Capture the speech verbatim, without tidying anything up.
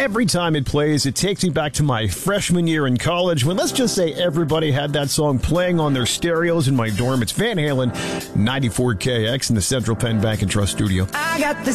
Every time it plays, it takes me back to my freshman year in college when, let's just say, everybody had that song playing on their stereos in my dorm. It's Van Halen, ninety-four K X in the Central Penn Bank and Trust studio. I got the